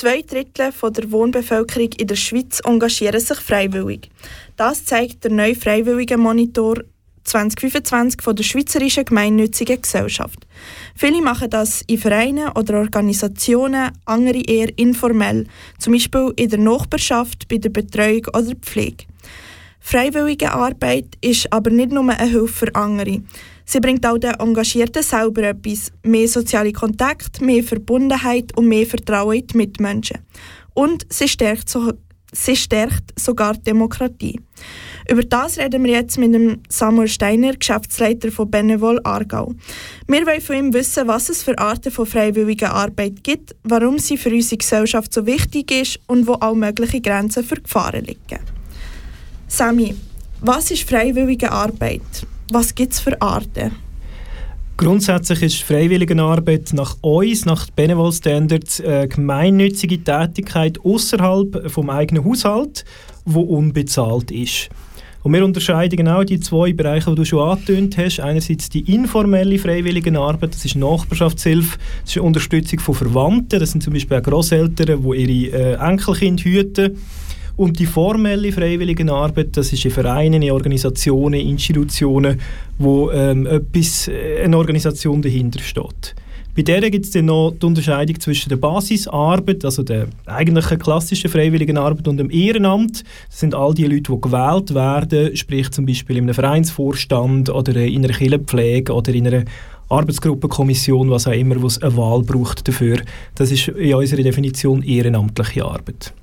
2/3 von der Wohnbevölkerung in der Schweiz engagieren sich freiwillig. Das zeigt der neue Freiwilligenmonitor 2025 von der Schweizerischen Gemeinnützigen Gesellschaft. Viele machen das in Vereinen oder Organisationen, andere eher informell, zum Beispiel in der Nachbarschaft, bei der Betreuung oder Pflege. Freiwillige Arbeit ist aber nicht nur eine Hilfe für andere. Sie bringt auch den Engagierten selber etwas, mehr soziale Kontakte, mehr Verbundenheit und mehr Vertrauen in die Mitmenschen. Und sie stärkt sogar die Demokratie. Über das reden wir jetzt mit dem Samuel Steiner, Geschäftsleiter von Benevol Aargau. Wir wollen von ihm wissen, was es für Arten von freiwilliger Arbeit gibt, warum sie für unsere Gesellschaft so wichtig ist und wo auch mögliche Grenzen für Gefahren liegen. Sami, was ist freiwillige Arbeit? Was gibt es für Arten? Grundsätzlich ist Freiwilligenarbeit nach uns, nach Benevol Standards, gemeinnützige Tätigkeit außerhalb vom eigenen Haushalt, die unbezahlt ist. Und wir unterscheiden genau die zwei Bereiche, die du schon angetönt hast. Einerseits die informelle Freiwilligenarbeit, das ist Nachbarschaftshilfe, das ist Unterstützung von Verwandten, das sind zum Beispiel auch Grosseltern, die ihre Enkelkinder hüten. Und die formelle Freiwilligenarbeit, das ist in Vereinen, in Organisationen, Institutionen, wo eine Organisation dahinter steht. Bei der gibt es dann noch die Unterscheidung zwischen der Basisarbeit, also der eigentlichen klassischen Freiwilligenarbeit, und dem Ehrenamt. Das sind all die Leute, die gewählt werden, sprich zum Beispiel in einem Vereinsvorstand oder in einer Kirchenpflege oder in einer Arbeitsgruppenkommission, was auch immer, wo es eine Wahl braucht dafür. Das ist in unserer Definition ehrenamtliche Arbeit.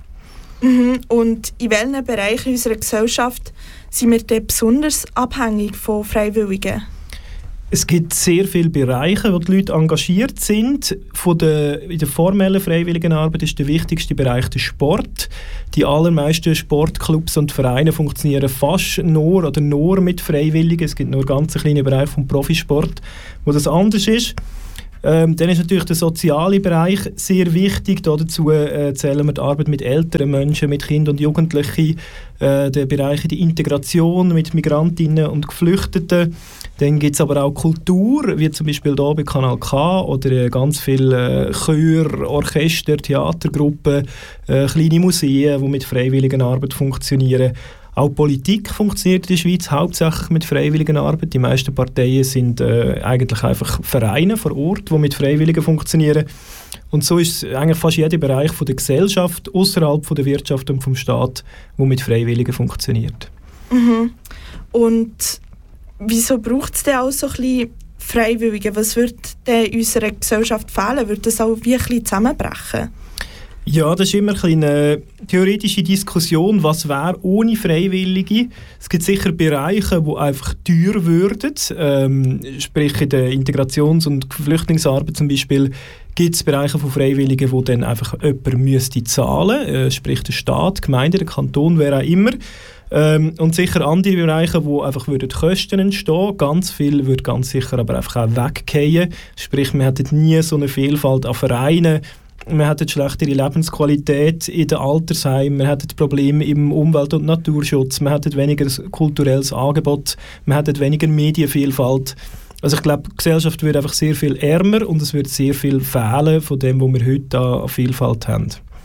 Und in welchen Bereichen unserer Gesellschaft sind wir denn besonders abhängig von Freiwilligen? Es gibt sehr viele Bereiche, wo die Leute engagiert sind. In der formellen Freiwilligenarbeit ist der wichtigste Bereich der Sport. Die allermeisten Sportclubs und Vereine funktionieren fast nur mit Freiwilligen. Es gibt nur einen ganz kleinen Bereich vom Profisport, wo das anders ist. Dann ist natürlich der soziale Bereich sehr wichtig. Dazu zählen wir die Arbeit mit älteren Menschen, mit Kindern und Jugendlichen, den Bereich der Integration mit Migrantinnen und Geflüchteten. Dann gibt es aber auch Kultur, wie zum Beispiel hier bei Kanal K, oder ganz viele Chöre, Orchester, Theatergruppen, kleine Museen, die mit Freiwilligenarbeit funktionieren. Auch Politik funktioniert in der Schweiz hauptsächlich mit Freiwilligenarbeit. Die meisten Parteien sind eigentlich einfach Vereine vor Ort, die mit Freiwilligen funktionieren. Und so ist eigentlich fast jeder Bereich von der Gesellschaft, außerhalb von der Wirtschaft und vom Staat, der mit Freiwilligen funktioniert. Und wieso braucht es denn auch so ein bisschen Freiwillige? Was würde denn in unserer Gesellschaft fehlen? Würde das auch wie ein bisschen zusammenbrechen? Ja, das ist immer eine theoretische Diskussion, was wäre ohne Freiwillige. Es gibt sicher Bereiche, die einfach teuer würden. Sprich in der Integrations- und Flüchtlingsarbeit zum Beispiel gibt es Bereiche von Freiwilligen, wo dann einfach jemand müsste zahlen, sprich der Staat, die Gemeinde, der Kanton, wer auch immer. Und sicher andere Bereiche, wo einfach Kosten entstehen. Ganz viel würde ganz sicher aber einfach auch weggehen. Sprich, wir hätten nie so eine Vielfalt an Vereinen. Wir hätten schlechtere Lebensqualität in den Altersheimen, wir hätten Probleme im Umwelt- und Naturschutz, wir hätten weniger kulturelles Angebot, wir hätten weniger Medienvielfalt. Also ich glaube, die Gesellschaft wird einfach sehr viel ärmer und es wird sehr viel fehlen von dem, was wir heute an Vielfalt haben.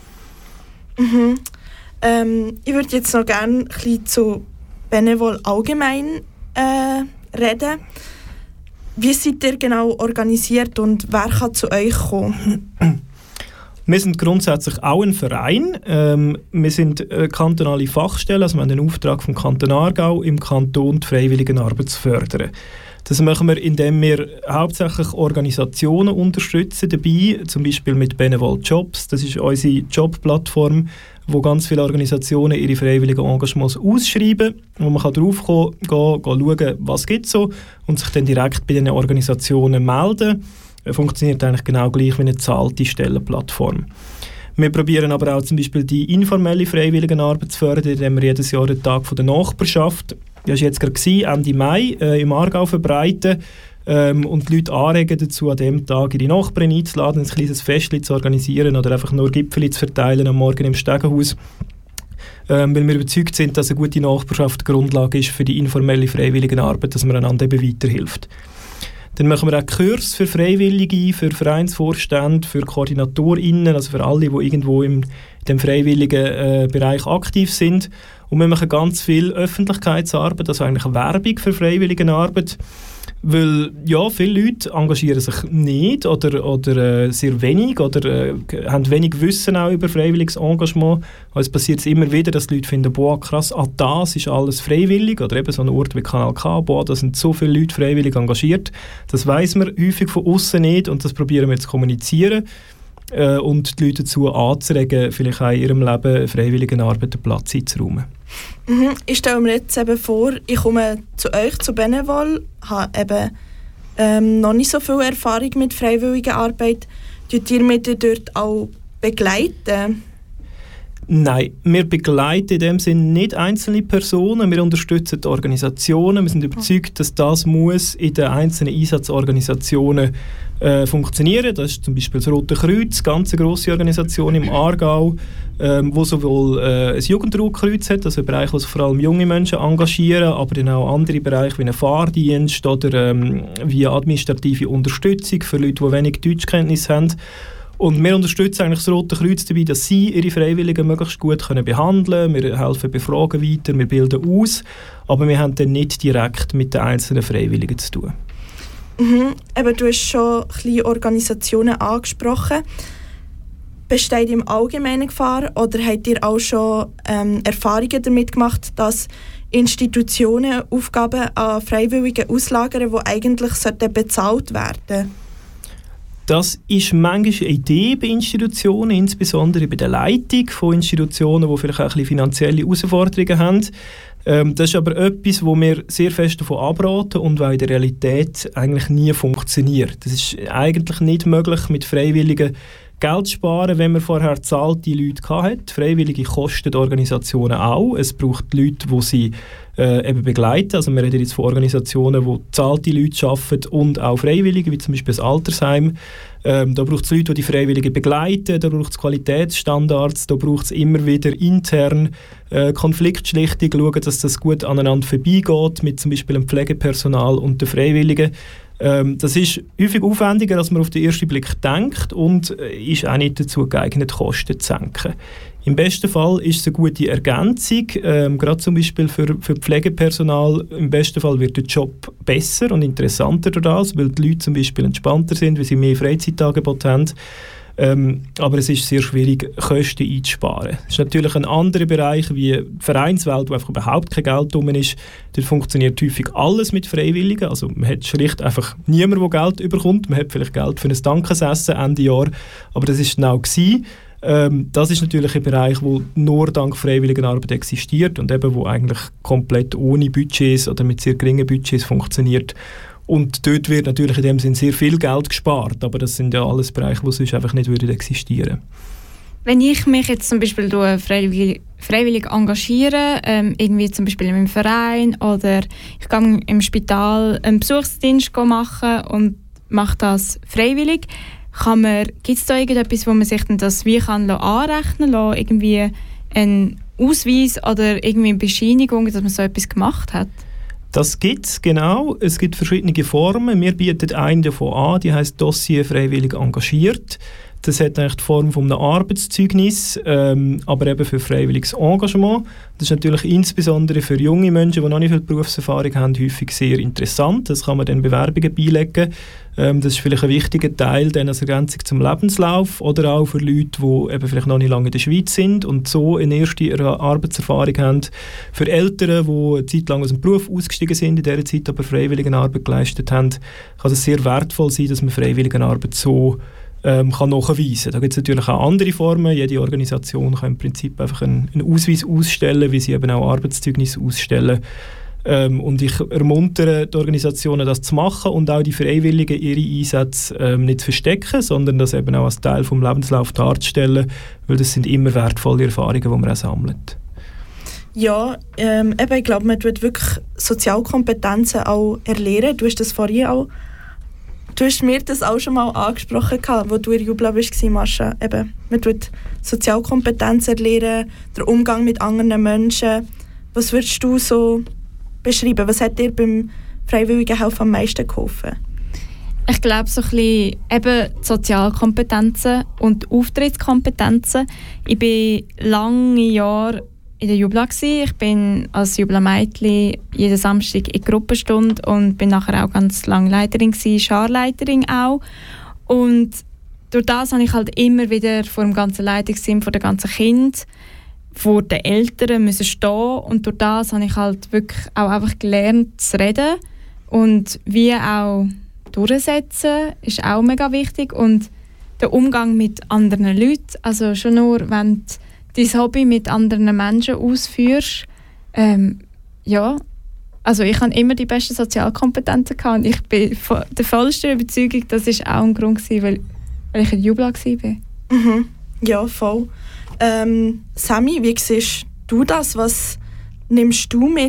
Ich würde jetzt noch gerne ein bisschen zu Benevol allgemein reden. Wie seid ihr genau organisiert und wer kann zu euch kommen? Wir sind grundsätzlich auch ein Verein. Wir sind kantonale Fachstelle, also wir haben den Auftrag vom Kanton Aargau, im Kanton die Freiwilligenarbeit zu fördern. Das machen wir, indem wir hauptsächlich Organisationen unterstützen dabei, zum Beispiel mit Benevol Jobs. Das ist unsere Jobplattform, wo ganz viele Organisationen ihre freiwilligen Engagements ausschreiben, wo man drauf gehen, schauen, was gibt es so, und sich dann direkt bei diesen Organisationen melden. Funktioniert eigentlich genau gleich wie eine bezahlte Stellenplattform. Wir probieren aber auch zum Beispiel die informelle Freiwilligenarbeit zu fördern, indem wir jedes Jahr den Tag der Nachbarschaft, das war jetzt gerade Ende Mai, im Aargau verbreiten und die Leute anregen dazu, an diesem Tag ihre Nachbarn einzuladen, ein kleines Festchen zu organisieren oder einfach nur Gipfeli zu verteilen am Morgen im Stegenhaus. Weil wir überzeugt sind, dass eine gute Nachbarschaft die Grundlage ist für die informelle Freiwilligenarbeit, dass man einander eben weiterhilft. Dann machen wir auch Kurs für Freiwillige, für Vereinsvorstände, für KoordinatorInnen, also für alle, die irgendwo in dem freiwilligen Bereich aktiv sind. Und wir machen ganz viel Öffentlichkeitsarbeit, also eigentlich Werbung für Freiwilligenarbeit. Weil ja, viele Leute engagieren sich nicht oder sehr wenig oder haben wenig Wissen auch über freiwilliges Engagement. Also es passiert immer wieder, dass die Leute finden, boah, krass, das ist alles freiwillig. Oder eben so ein Ort wie Kanal K, boah, da sind so viele Leute freiwillig engagiert. Das weiss man häufig von außen nicht und das probieren wir zu kommunizieren und die Leute dazu anzuregen, vielleicht auch in ihrem Leben Freiwilligenarbeit einen Platz einzuräumen. Ich stelle mir jetzt eben vor, ich komme zu euch, zu Benevol, habe eben noch nicht so viel Erfahrung mit freiwilliger Arbeit. Tut ihr mich dort auch begleiten? Nein, wir begleiten in dem Sinne nicht einzelne Personen, wir unterstützen die Organisationen. Wir sind überzeugt, dass das muss in den einzelnen Einsatzorganisationen funktionieren. Das ist zum Beispiel das Rote Kreuz, eine ganz grosse Organisation im Aargau, wo sowohl ein Jugendruhekreuz hat, also ein Bereich, wo sich vor allem junge Menschen engagieren, aber dann auch andere Bereiche wie ein Fahrdienst oder wie administrative Unterstützung für Leute, die wenig Deutschkenntnis haben. Und wir unterstützen eigentlich das Rote Kreuz dabei, dass sie ihre Freiwilligen möglichst gut behandeln können. Wir helfen befragen weiter, wir bilden aus, aber wir haben dann nicht direkt mit den einzelnen Freiwilligen zu tun. Eben, du hast schon kleine Organisationen angesprochen. Besteht im Allgemeinen Gefahr oder habt ihr auch schon Erfahrungen damit gemacht, dass Institutionen Aufgaben an Freiwillige auslagern, die eigentlich bezahlt werden sollten? Das ist manchmal eine Idee bei Institutionen, insbesondere bei der Leitung von Institutionen, die vielleicht auch ein bisschen finanzielle Herausforderungen haben. Das ist aber etwas, wo wir sehr fest davon abraten und was in der Realität eigentlich nie funktioniert. Es ist eigentlich nicht möglich, mit Freiwilligen Geld sparen, wenn man vorher zahlte Leute hatte. Freiwillige kosten die Organisationen auch. Es braucht Leute, die sie eben begleiten. Also wir reden jetzt von Organisationen, die zahlte Leute arbeiten und auch Freiwillige, wie zum Beispiel das Altersheim. Da braucht es Leute, die die Freiwilligen begleiten, da braucht es Qualitätsstandards, da braucht es immer wieder intern Konfliktschlichtung, schauen, dass das gut aneinander vorbeigeht, mit zum Beispiel dem Pflegepersonal und den Freiwilligen. Das ist häufig aufwendiger, als man auf den ersten Blick denkt und ist auch nicht dazu geeignet, Kosten zu senken. Im besten Fall ist es eine gute Ergänzung, gerade zum Beispiel für Pflegepersonal. Im besten Fall wird der Job besser und interessanter durch das, weil die Leute zum Beispiel entspannter sind, weil sie mehr Freizeitangebote haben. Aber es ist sehr schwierig, Kosten einzusparen. Es ist natürlich ein anderer Bereich wie die Vereinswelt, wo einfach überhaupt kein Geld drum ist. Dort funktioniert häufig alles mit Freiwilligen. Also man hat schlicht einfach niemand, der Geld überkommt. Man hat vielleicht Geld für ein Dankesessen Ende Jahr, aber das ist genau gewesen. Das ist natürlich ein Bereich, der nur dank Freiwilligenarbeit existiert und eben wo eigentlich komplett ohne Budgets oder mit sehr geringen Budgets funktioniert. Und dort wird natürlich in dem Sinn sehr viel Geld gespart, aber das sind ja alles Bereiche, die sonst einfach nicht existieren würden. Wenn ich mich jetzt zum Beispiel freiwillig engagiere, irgendwie zum Beispiel in einem Verein oder ich gehe im Spital einen Besuchsdienst machen und mache das freiwillig, gibt es da irgendetwas, wo man sich dann das wie kann anrechnen kann, irgendwie einen Ausweis oder irgendwie eine Bescheinigung, dass man so etwas gemacht hat? Das gibt es, genau. Es gibt verschiedene Formen. Wir bieten eine davon an, die heisst Dossier freiwillig engagiert. Das hat eigentlich die Form von einem Arbeitszeugnis, aber eben für freiwilliges Engagement. Das ist natürlich insbesondere für junge Menschen, die noch nicht viel Berufserfahrung haben, häufig sehr interessant. Das kann man dann Bewerbungen beilegen. Das ist vielleicht ein wichtiger Teil dann als Ergänzung zum Lebenslauf oder auch für Leute, die eben vielleicht noch nicht lange in der Schweiz sind und so eine erste Arbeitserfahrung haben. Für Eltern, die eine Zeit lang aus dem Beruf ausgestiegen sind, in dieser Zeit aber Freiwilligenarbeit geleistet haben, kann es sehr wertvoll sein, dass man Freiwilligenarbeit so kann nachweisen. Da gibt es natürlich auch andere Formen. Jede Organisation kann im Prinzip einfach einen Ausweis ausstellen, wie sie eben auch Arbeitszeugnisse ausstellen. Und ich ermuntere die Organisationen, das zu machen und auch die Freiwilligen ihre Einsätze nicht zu verstecken, sondern das eben auch als Teil des Lebenslaufs darzustellen, weil das sind immer wertvolle Erfahrungen, die man auch sammelt. Ja, ich glaube, man tut wirklich Sozialkompetenzen auch erlernen. Du hast das vorhin auch. Du hast mir das auch schon mal angesprochen, als du in Jubla warst, Mascha. Eben, man tut Sozialkompetenzen erlernen, der Umgang mit anderen Menschen. Was würdest du so beschreiben? Was hat dir beim Freiwilligenhelfen am meisten geholfen? Ich glaube, so ein bisschen eben die Sozialkompetenzen und Auftrittskompetenzen. Ich war lange Jahre in der Jubla. Ich bin als Jubla-Mädchen jeden Samstag in Gruppenstunde und bin nachher auch ganz lange Leiterin gewesen, Scharleiterin auch. Und durch das habe ich halt immer wieder vor dem ganzen Leitungsteam, vor den ganzen Kindern, vor den Eltern müssen stehen. Und durch das habe ich halt wirklich auch einfach gelernt zu reden. Und wie auch durchsetzen, ist auch mega wichtig. Und der Umgang mit anderen Leuten, also schon nur, wenn du dein Hobby mit anderen Menschen ausführst, ja, also ich habe immer die besten Sozialkompetenzen gehabt und ich bin der vollsten Überzeugung, das ist auch ein Grund gewesen, weil ich in Jubla war. Mhm. Ja, voll. Sammy, wie siehst du das? Was nimmst du mit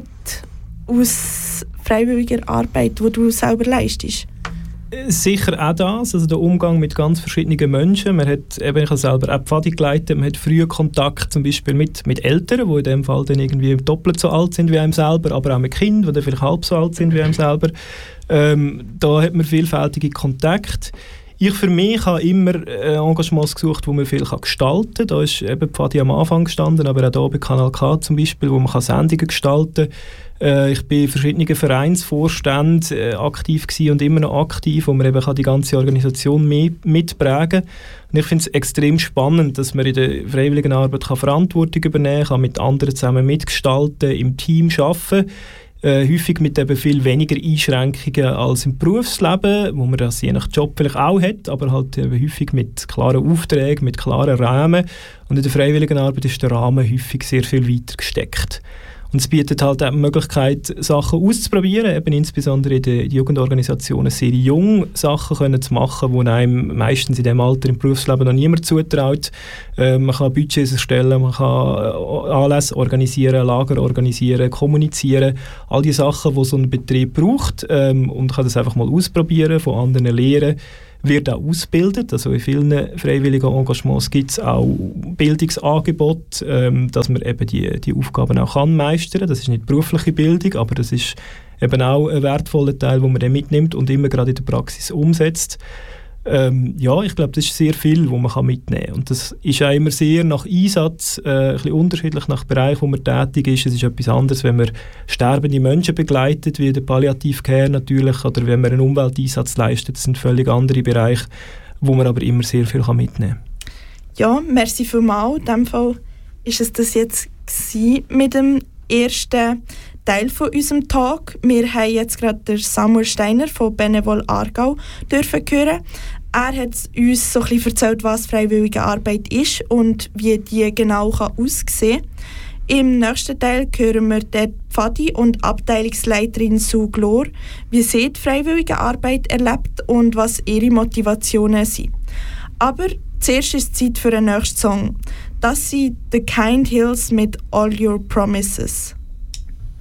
aus freiwilliger Arbeit, die du selber leistest? Sicher auch das, also der Umgang mit ganz verschiedenen Menschen. Man hat eben, ich habe selber auch Pfadi geleitet, man hat früher Kontakt zum Beispiel mit Eltern, die in dem Fall dann irgendwie doppelt so alt sind wie einem selber, aber auch mit Kindern, die dann vielleicht halb so alt sind wie einem selber. Da hat man vielfältige Kontakte. Ich für mich habe immer Engagements gesucht, wo man viel gestalten kann. Da ist eben Pfadi am Anfang gestanden, aber auch hier bei Kanal K zum Beispiel, wo man Sendungen gestalten kann. Ich bin in verschiedenen Vereinsvorständen aktiv gewesen und immer noch aktiv, wo man eben die ganze Organisation mitprägen kann. Und ich finde es extrem spannend, dass man in der freiwilligen Arbeit Verantwortung übernehmen kann, mit anderen zusammen mitgestalten, im Team arbeiten. Häufig mit eben viel weniger Einschränkungen als im Berufsleben, wo man das je nach Job vielleicht auch hat, aber halt eben häufig mit klaren Aufträgen, mit klaren Rahmen. Und in der freiwilligen Arbeit ist der Rahmen häufig sehr viel weiter gesteckt. Und es bietet halt auch die Möglichkeit, Sachen auszuprobieren, eben insbesondere in den Jugendorganisationen sehr jung Sachen können zu machen, die einem meistens in diesem Alter im Berufsleben noch niemand zutraut. Man kann Budgets erstellen, man kann Anlässe organisieren, Lager organisieren, kommunizieren, all die Sachen, die so ein Betrieb braucht, und kann das einfach mal ausprobieren, von anderen lernen. Wird auch ausgebildet, also in vielen freiwilligen Engagements gibt es auch Bildungsangebote, dass man eben die Aufgaben auch meistern kann. Das ist nicht berufliche Bildung, aber das ist eben auch ein wertvoller Teil, den man dann mitnimmt und immer gerade in der Praxis umsetzt. Ja, ich glaube, das ist sehr viel, was man mitnehmen kann. Und das ist auch immer sehr nach Einsatz, ein bisschen unterschiedlich nach Bereich, wo man tätig ist. Es ist etwas anderes, wenn man sterbende Menschen begleitet, wie der Palliative Care natürlich, oder wenn man einen Umwelteinsatz leistet. Das sind völlig andere Bereiche, wo man aber immer sehr viel mitnehmen kann. Ja, merci vielmals. In diesem Fall war es das jetzt mit dem ersten Teil von unserem Talk. Wir haben jetzt gerade den Samuel Steiner von Benevol Aargau dürfen hören. Er hat uns so ein bisschen erzählt, was freiwillige Arbeit ist und wie die genau aussehen kann. Im nächsten Teil hören wir die Pfadi und Abteilungsleiterin Sue Glor, wie sie die freiwillige Arbeit erlebt und was ihre Motivationen sind. Aber zuerst ist es Zeit für einen nächsten Song. Das sind The Kind Hills mit All Your Promises.